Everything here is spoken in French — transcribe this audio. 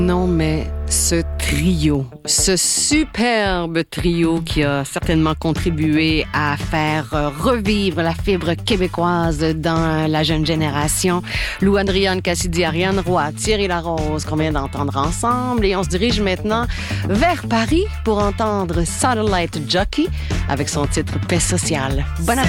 Non, mais ce trio, ce superbe trio qui a certainement contribué à faire revivre la fibre québécoise dans la jeune génération. Lou-Adriane Cassidy, Ariane Roy, Thierry Larose, qu'on vient d'entendre ensemble. Et on se dirige maintenant vers Paris pour entendre Satellite Jockey avec son titre Paix sociale. Bon appétit!